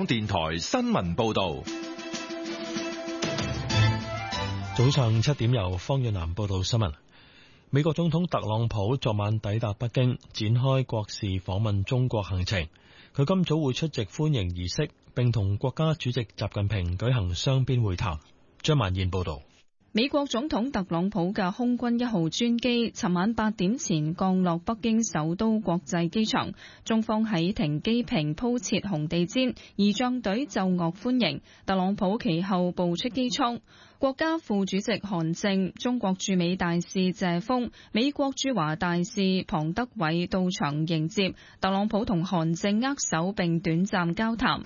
電台新聞報道。 早上7點，由方遠南報道新聞。美國總統特朗普昨晚抵達北京，展開國事訪問中國行程。佢今早會出席歡迎儀式，並同國家主席習近平舉行雙邊會談。張曼燕報道。 美國總統特朗普嘅空軍1號專機尋晚8點前降落北京首都國際機場，中方喺停機坪鋪設紅地毯，儀仗隊奏樂歡迎。特朗普其後步出機艙。國家副主席韓正、中國駐美大使謝鋒、美國駐華大使龐德偉到場迎接特朗普，同韓正握手並短暫交談。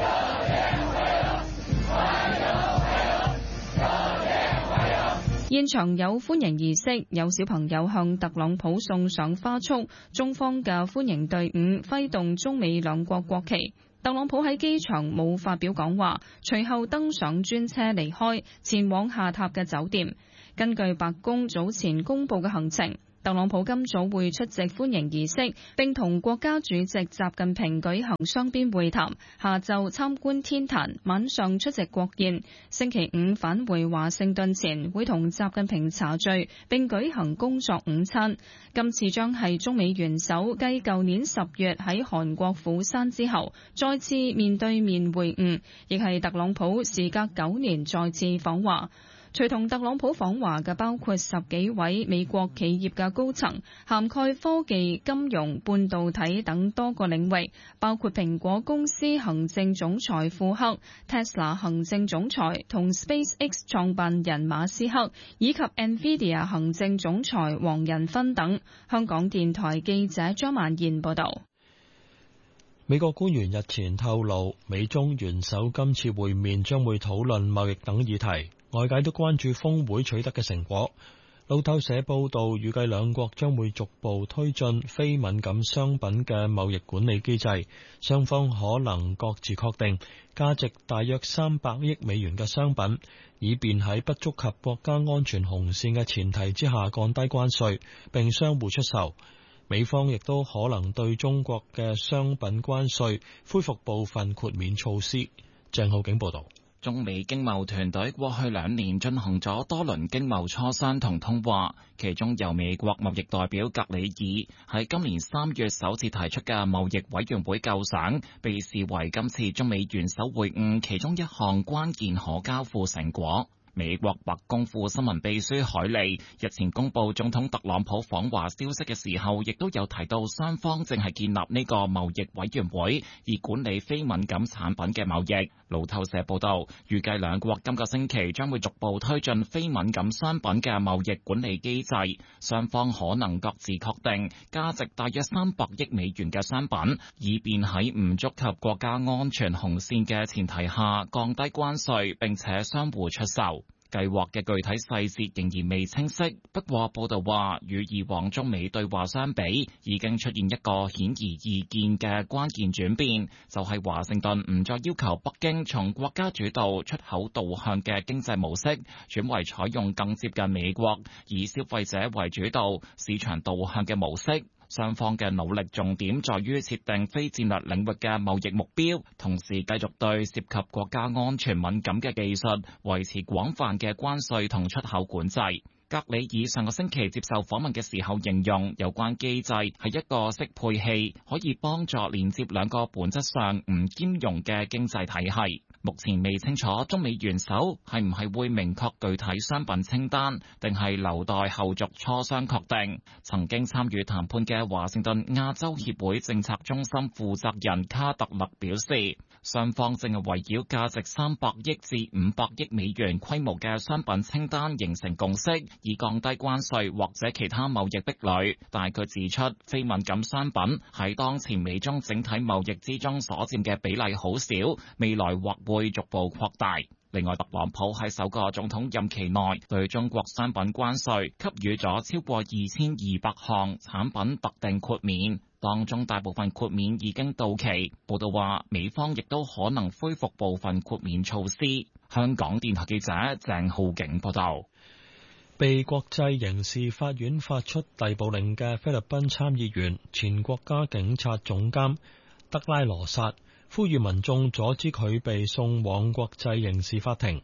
現場有歡迎儀式，有小朋友向特朗普送上花束，中方嘅歡迎隊伍揮動中美兩國國旗。特朗普喺機場冇發表講話，隨後登上專車離開，前往下榻嘅酒店。根據白宮早前公布嘅行程，特朗普今早會出席歡迎儀式，並同國家主席習近平舉行雙邊會談，下晝參觀天壇，晚上出席國宴。星期五返回華盛頓前，會同習近平茶聚，並舉行工作午餐。今次將係中美元首繼舊年10月喺韓國釜山之後，再次面對面會晤，亦係特朗普時隔9年再次訪華。隨同特朗普訪華嘅包括10幾位美國企業嘅高層，涵蓋科技、金融、半導體等多個領域，包括蘋果公司行政總裁庫克、Tesla 行政總裁同 SpaceX 創辦人馬斯克，以及 NVIDIA 行政總裁黃仁勳等。香港電台記者張曼燕報道。 美國官員日前透露，美中元首今次會面將會討論貿易等議題。外界都關注峰會取得嘅成果。路透社報道，預計兩國將會逐步推進非敏感商品嘅貿易管理機制，雙方可能各自確定價值大約300億美元嘅商品，以便喺不觸及國家安全紅線嘅前提之下降低關稅，並相互出售。美方亦都可能對中國嘅商品關稅恢復部分豁免措施。鄭浩景報道。 中美經貿團隊過去2年進行咗多輪經貿磋商同通話，其中由美國貿易代表格里爾喺今年3月首次提出嘅貿易委員會構想，被視為今次中美元首會晤其中一項關鍵可交付成果。美國白宮副新聞秘書海利日前公布總統特朗普訪華消息嘅時候，亦都有提到雙方正係建立呢個貿易委員會，以管理非敏感產品嘅貿易。路透社報道，預計兩國今個星期將會逐步推進非敏感商品嘅貿易管理機制，雙方可能各自確定價值大約300億美元嘅商品，以便喺唔觸及國家安全紅線嘅前提下降低關稅，並且相互出售。計劃嘅具體細節仍然未清晰，不過報道話，與以往中美對話相比，已經出現一個顯而易見嘅關鍵轉變，就係華盛頓唔再要求北京從國家主導出口導向嘅經濟模式，轉為採用更接近美國以消費者為主導、市場導向嘅模式。雙方嘅努力重點在於設定非戰略領域嘅貿易目標，同時繼續對涉及國家安全敏感嘅技術維持廣泛嘅關稅同出口管制。格里爾上個星期接受訪問嘅時候形容，有關機制係一個適配器，可以幫助連接兩個本質上唔兼容嘅經濟體系。目前未清楚中美元首係唔係會明確具體商品清單，定係留待後續磋商確定。曾經參與談判嘅華盛頓亞洲協會政策中心負責人卡特勒表示，雙方正係圍繞價值300億至500億美元規模嘅商品清單形成共識，以降低關稅或者其他貿易壁壘。但佢指出，非敏感商品喺當前美中整體貿易之中所佔嘅比例好少，未來或會逐步擴大。另外，特朗普喺首個總統任期內對中國商品關稅給予咗超過2200項產品特定豁免，當中大部分豁免已經到期。報道話，美方亦都可能恢復部分豁免措施。香港電台記者鄭浩景報道。 被國際刑事法院發出逮捕令嘅菲律賓參議員、前國家警察總監德拉羅薩， 呼籲民眾阻止佢被送往國際刑事法庭。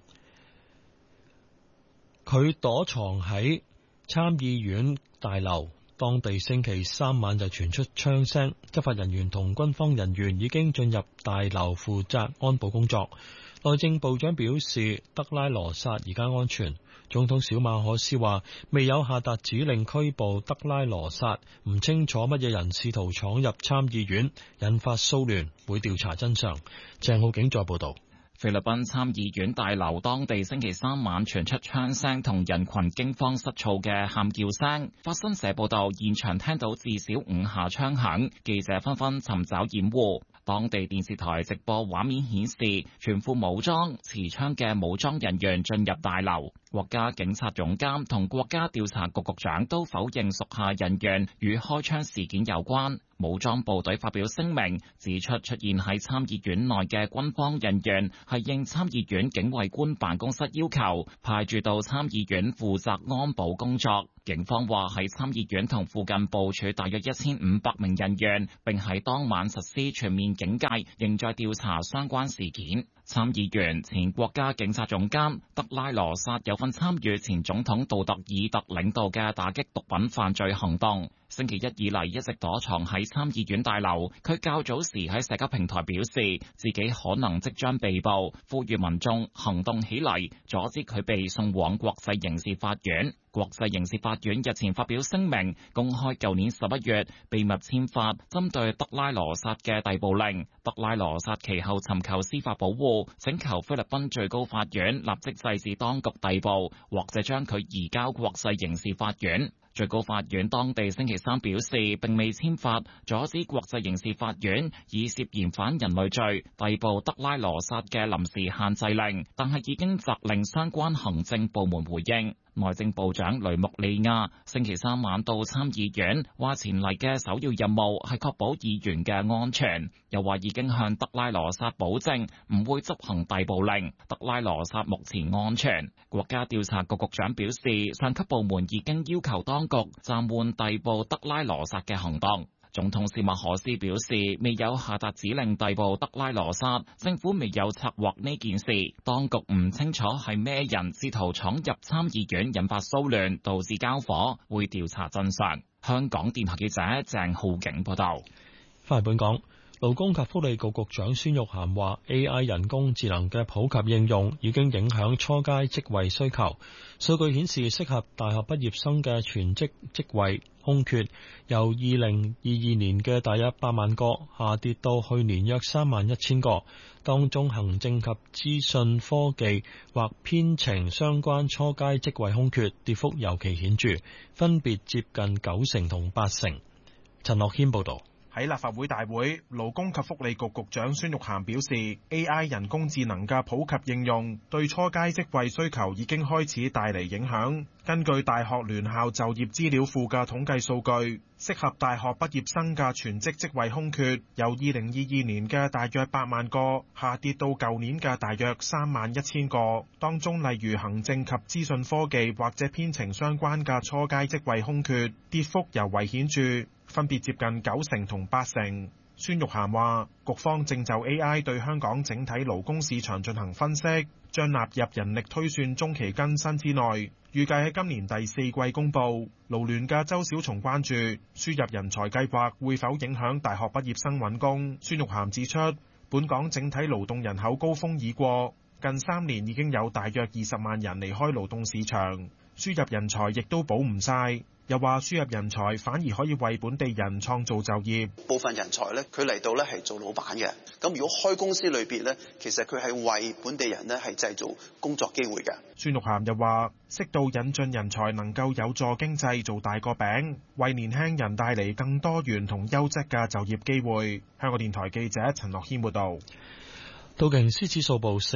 佢躲藏喺參議院大樓，當地星期三晚就傳出槍聲，執法人員同軍方人員已經進入大樓負責安保工作。內政部長表示，德拉羅薩而家安全。總統小馬可斯話未有下達指令拘捕德拉羅薩，唔清楚乜嘢人試圖闖入參議院，引發騷亂，會調查真相。鄭浩景再報道。 菲律賓參議院大樓當地星期三晚傳出槍聲同人群驚慌失措嘅喊叫聲。法新社報道，現場聽到至少5下槍響，記者紛紛尋找掩護。當地電視台直播畫面顯示，全副武裝、持槍嘅武裝人員進入大樓。國家警察總監同國家調查局局長都否認屬下人員與開槍事件有關。武裝部隊發表聲明，指出出現喺參議院內嘅軍方人員係應參議院警衛官辦公室要求，派駐到參議院負責安保工作。警方話喺參議院同附近部署大約1500名人員，並喺當晚實施全面警戒，仍在調查相關事件。參議員前國家警察總監德拉羅薩有份參與前總統杜特爾特領導嘅打擊毒品犯罪行動。星期一以嚟一直躲藏喺參議院大樓。佢較早時喺社交平台表示自己可能即將被捕，呼籲民眾行動起嚟，阻止佢被送往國際刑事法院。國際刑事法院日前發表聲明，公開舊年11月秘密簽發針對德拉羅薩嘅逮捕令。德拉羅薩其後尋求司法保護，請求菲律賓最高法院立即制止當局逮捕，或者將佢移交國際刑事法院。最高法院當地星期三表示，並未簽發阻止國際刑事法院以涉嫌反人類罪逮捕德拉羅薩嘅臨時限制令，但係已經責令相關行政部門回應。內政部長雷穆利亞星期三晚到參議院，話前嚟嘅首要任務係確保議員嘅安全，又話已經向德拉羅薩保證唔會執行逮捕令。德拉羅薩目前安全。國家調查局局長表示，上級部門已經要求當局暫緩逮捕德拉羅薩嘅行動。總統小馬可斯表示，未有下達指令逮捕德拉羅薩，政府未有策劃呢件事，當局唔清楚係咩人試圖闖入參議院引發騷亂，導致交火，會調查真相。香港電台記者鄭浩景報道。 翻嚟本港。勞工及福利局局長孫玉菡話 AI 人工智能嘅普及應用已經影響初階職位需求。數據顯示，適合大學畢業生嘅全職職位空缺由2022年嘅大約8萬個下跌到去年約31000個，當中行政及資訊科技或編程相關初階職位空缺跌幅尤其顯著，分別接近90%同80%。陳樂謙報道。 喺立法會大會，勞工及福利局局長孫玉菡表示 ，AI 人工智能嘅普及應用對初階職位需求已經開始帶嚟影響。根據大學聯校就業資料庫嘅統計數據，適合大學畢業生嘅全職職位空缺由2022年嘅大約8萬個下跌到舊年嘅大約31000個。當中例如行政及資訊科技或者編程相關嘅初階職位空缺跌幅尤為顯著，分別接近90%同80%。孫玉菡話，局方正就 AI 對香港整體勞工市場進行分析，將納入人力推算中期更新之內，預計喺今年第4季公佈。勞聯嘅周小松關注輸入人才計劃會否影響大學畢業生揾工。孫玉菡指出，本港整體勞動人口高峰已過，近3年已經有大約20萬人離開勞動市場，輸入人才亦都補唔晒。又話輸入人才反而可以為本地人創造就業。 部分人才咧，佢嚟到咧係做老闆嘅。咁如果開公司裏邊咧，其實佢係為本地人咧係製造工作機會嘅。 孫玉菡又話，適度引進人才能夠有助經濟做大個餅，為年輕人帶嚟更多元同優質嘅就業機會。香港電台記者陳樂謙報道。 道瓊斯指數報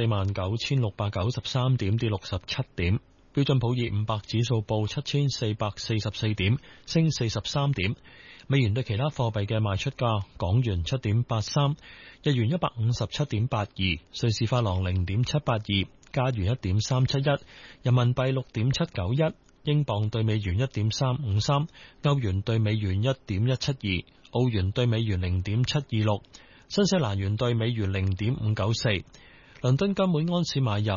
49693點，跌67點。標準普爾500指數報7444點，升43點。美元對其他貨幣嘅賣出價：港元7.83，日元157.82，瑞士法郎0.782，加元1.371，人民幣6.791，英鎊對美元1.353，歐元對美元1.172，澳元對美元0.726， 新西蘭元對美元 0.594。倫敦金每安士買入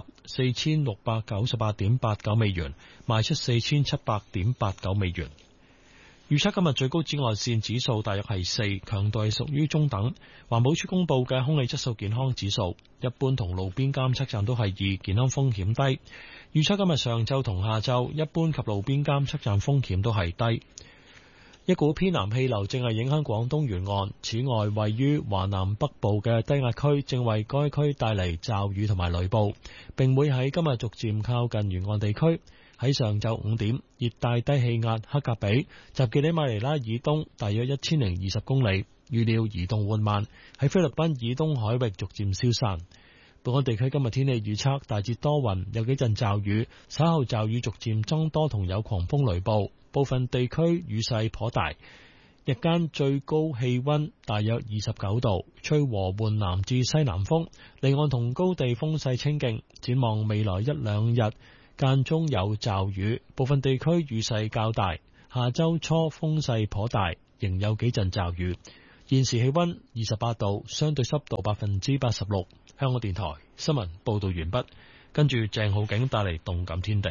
4698.89 美元，賣出 4700.89 美元。預測今日最高紫外線指數大約係4，強度係屬於中等。環保署公布嘅空氣質素健康指數，一般同路邊監測站都係2，健康風險低。預測今日上晝同下晝，一般及路邊監測站風險都係低。一股偏南氣流正係影響廣東沿岸，此外位於華南北部嘅低壓區正為該區帶嚟驟雨同埋雷暴，並會喺今日逐漸靠近沿岸地區。喺上晝5點，熱帶低氣壓克格比集結喺馬尼拉以東大約1020公里，預料移動緩慢，喺菲律賓以東海域逐漸消散。本港地區今日天氣預測大致多雲，有幾陣驟雨，稍後驟雨逐漸增多同有狂風雷暴，部分地區雨勢頗大。日間最高氣溫大約29度，吹和緩南至西南風，離岸同高地風勢清勁。展望未來一兩日間中有驟雨，部分地區雨勢較大。下周初風勢頗大，仍有幾陣驟雨。現時氣溫28度，相對濕度86%。香港電台新聞報道完畢，跟住鄭浩景帶嚟動感天地。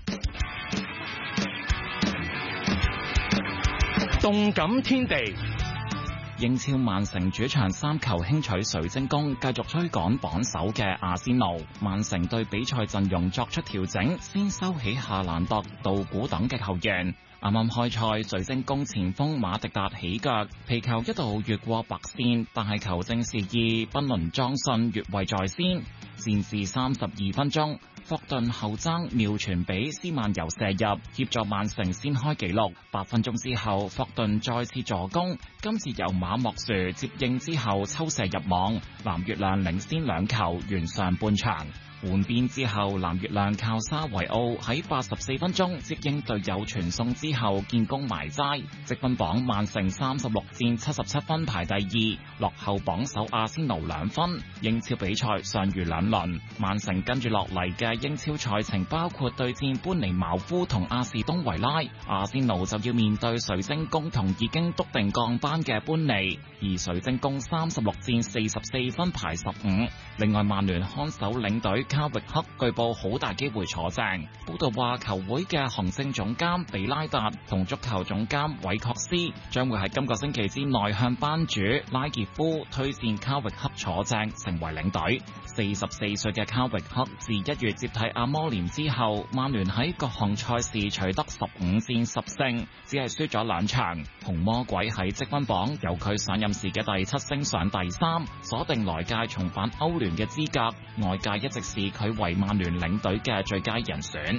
動感天地， 英超曼城主場3球輕取水晶宮，繼續追趕榜首嘅阿仙奴。曼城對比賽陣容作出調整，先收起夏蘭特、道古等嘅球員。啱啱開賽，水晶宮前鋒馬迪達起腳，皮球一度越過白線，但係球證示意賓倫莊信越位在先。戰至32分鐘，霍頓後爭妙傳俾斯曼尤射入，協助曼城先開紀錄。8分鐘之後，霍頓再次助攻，今次由馬莫殊接應之後抽射入網，藍月亮領先2球，完上半場。換邊之後，藍月亮靠沙維奧喺84分鐘接應隊友傳送之後建功埋齋，積分榜曼城36戰77分排第2，落後榜首阿仙奴2分。英超比賽尚餘2輪，曼城跟住落嚟嘅英超賽程包括對戰般尼茅夫同阿士東維拉，阿仙奴就要面對水晶宮同已經篤定降班嘅般尼，而水晶宮36戰44分排15。另外，曼聯看守領隊卡域克據報好大機會坐正。報道話，球會嘅行政總監比拉達同足球總監韋確斯將會喺今個星期之內向班主拉傑夫推薦卡域克坐正，成為領隊。44歲嘅卡域克自1月接替阿摩連之後，曼聯喺各項賽事取得15戰10勝，只係輸咗2場。紅魔鬼喺積分榜由佢上任時嘅第7升上第3，鎖定來屆重返歐聯嘅資格。外界一直視佢為曼聯領隊嘅最佳人選。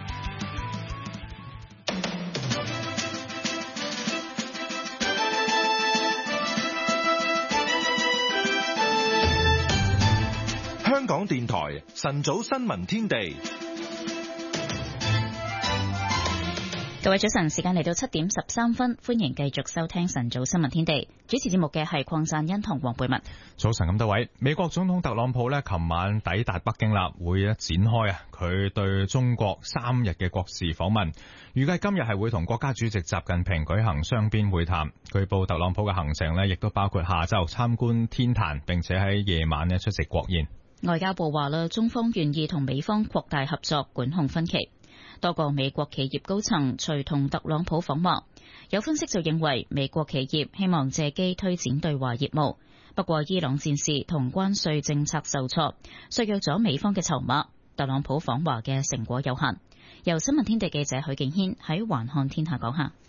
香港電台晨早新聞天地。 各位早晨，時間嚟到7點13分，歡迎繼續收聽晨早新聞天地。主持節目嘅係鄺贊恩同黃貝文。 早晨咁多位，美國總統特朗普呢，琴晚抵達北京啦，會展開佢對中國3日嘅國事訪問，預計今日係會同國家主席習近平舉行雙邊會談。據報特朗普嘅行程呢，亦都包括下晝參觀天壇，並且喺夜晚呢出席國宴。 外交部話啦，中方願意同美方擴大合作，管控分歧。多個美國企業高層隨同特朗普訪華，有分析就認為美國企業希望借機推展對華業務。不過伊朗戰事同關稅政策受挫，削弱咗美方嘅籌碼。特朗普訪華嘅成果有限。由新聞天地記者許敬軒喺環看天下講下。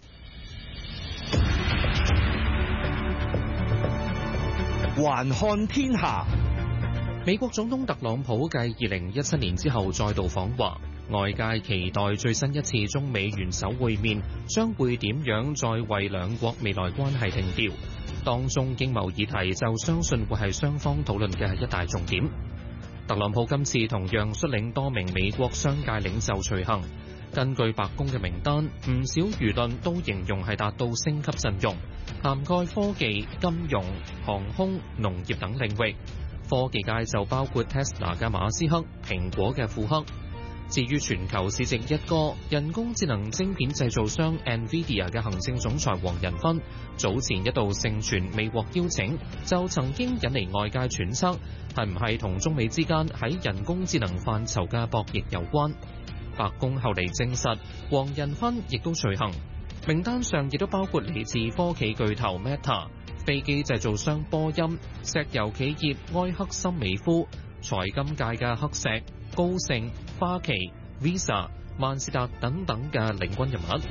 環看天下，美國總統特朗普繼2017年之後再度訪華。外界期待最新一次中美元首會面將會點樣再為兩國未來關係定調，當中經貿議題就相信會係雙方討論嘅一大重點。特朗普今次同樣率領多名美國商界領袖隨行，根據白宮嘅名單，唔少輿論都形容係達到星級陣容，涵蓋科技、金融、航空、農業等領域。科技界就包括 Tesla 嘅馬斯克、蘋果嘅庫克。 至於全球市值一哥人工智能晶片製造商 NVIDIA 嘅行政總裁黃仁勳，早前一度盛傳未獲邀請，就曾經引嚟外界揣測，係唔係同中美之間喺人工智能範疇嘅博弈有關？白宮後嚟證實，黃仁勳亦都隨行，名單上亦都包括嚟自科技巨頭 Meta、飛機製造商波音、石油企業埃克森美孚、財金界嘅黑石、高盛、花旗、Visa、萬事達等等嘅領軍人物。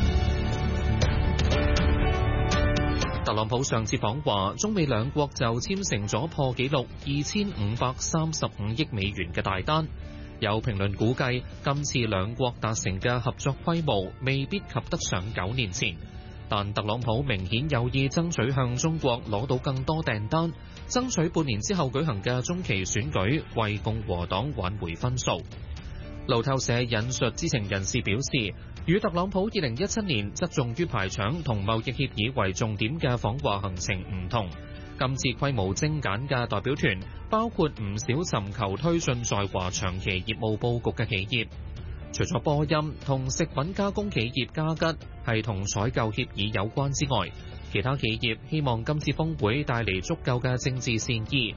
特朗普上次訪華，中美兩國就簽成咗破紀錄2535億美元嘅大單。有評論估計，今次兩國達成嘅合作規模未必及得上9年前，但特朗普明顯有意爭取向中國攞到更多訂單，爭取半年之後舉行嘅中期選舉，為共和黨挽回分數。路透社引述知情人士表示，與特朗普2017年側重於排場同貿易協議為重點嘅訪華行程唔同，今次規模精簡嘅代表團包括唔少尋求推進在華長期業務佈局嘅企業，除咗波音同食品加工企業嘉吉係同採購協議有關之外，其他企業希望今次峰會帶嚟足夠嘅政治善意，